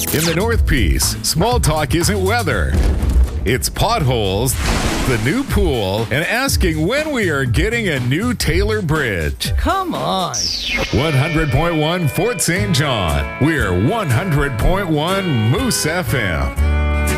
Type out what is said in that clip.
In the North Piece, small talk isn't weather. It's potholes, the new pool, and asking when we are getting a new Taylor Bridge. Come on. 100.1 Fort St. John. We're 100.1 Moose FM.